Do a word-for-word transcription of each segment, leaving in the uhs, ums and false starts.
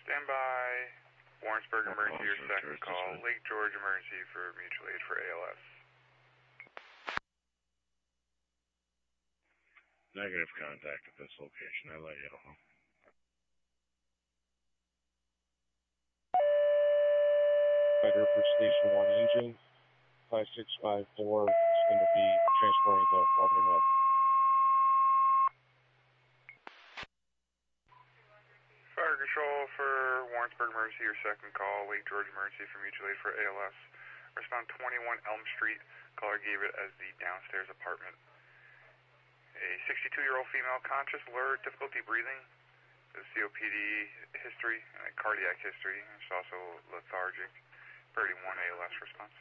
Stand by. Warrensburg I'll emergency, call your George second George call. this way. Lake George emergency for mutual aid for A L S. Negative contact at this location. I let you know. Rider for Station one engine, five six five four, is going to be transporting to Albany Med. Fire control for Warrensburg emergency, your second call. Lake George emergency for mutual aid for A L S. Respond twenty-one Elm Street. Caller gave it as the downstairs apartment. A sixty-two-year-old female, conscious, alert, difficulty breathing. The C O P D history, and a cardiac history. She's also lethargic. thirty-one A L S response.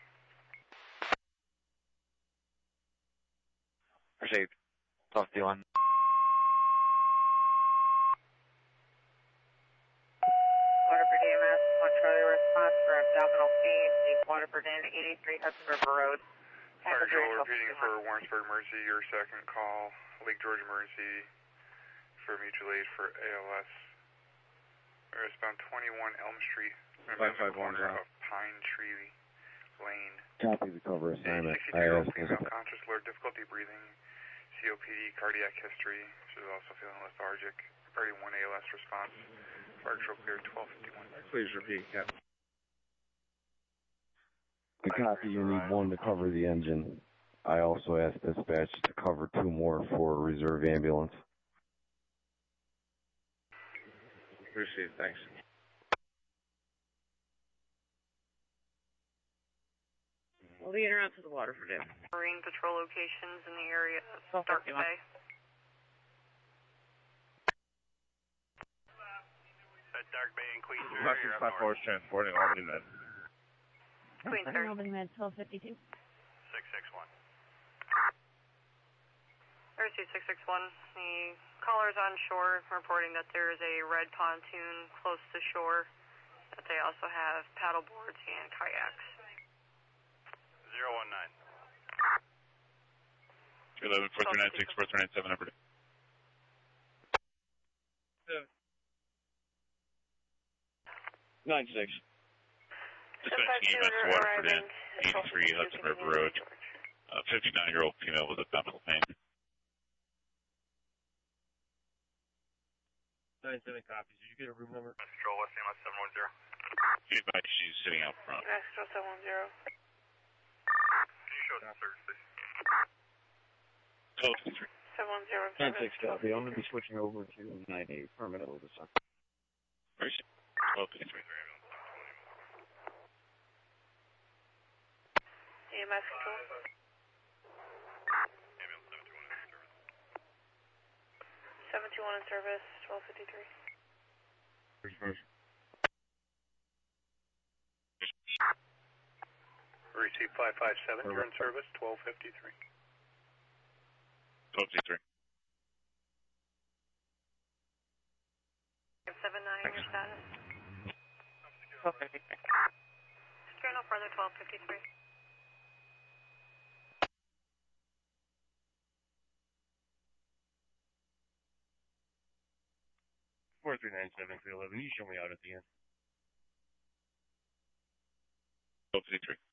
Received. Talk to you on. Waterford E M S, one Charlie response for abdominal pain, leave Waterford in, eighty-three Hudson River Road. Fire control repeating for Warrensburg emergency, your second call. Lake George emergency for mutual aid for A L S. Respond twenty-one Elm Street. five five one corner drop. of Pine Tree Lane. Copy the cover A assignment. sixty-two-year-old female, conscious, alert, difficulty breathing. C O P D, cardiac history. She's also feeling lethargic. thirty-one A L S response. Fire control clear twelve fifty-one. Please repeat, Captain. The copy, you need one to cover the engine. I also asked dispatch to cover two more for a reserve ambulance. Received, thanks. We'll be interrupted to the Waterford Inn. Marine patrol locations in the area of twelve Dark fifty-one. Bay. At Dark Bay and Queens. five six five four is transporting Albany Med. Queens, sir. Albany Med, twelve fifty-two. six six one. Earthsea six six one. The caller's on shore reporting that there is a red pontoon close to shore, that they also have paddle boards and kayaks. zero one nine. eleven four three nine six four three nine seven, number two. nine six. Dispatching E M S Waterford Inn, eighty-three Hudson River Road. A fifty-nine-year-old female with abdominal pain. nine seven copies. Did you get a room number? Control West E M S seven one zero. She advised she's sitting out front. Mexico seven one zero. Can you show us the service, please? twelve fifty-three. seven one zero. nine six copy. I'm going to be switching over to nine eight. Permit over the sun. Where's twelve fifty-three. E M S control. Ambulance seven two one in service. seven two one in service, twelve fifty-three. Receive five five seven, you're in service, twelve fifty-three. twelve fifty-three. seven nine, your status. twelve fifty-three. Secure no further, twelve fifty-three. four three nine seven three eleven. You show me out at the end. twelve fifty-three.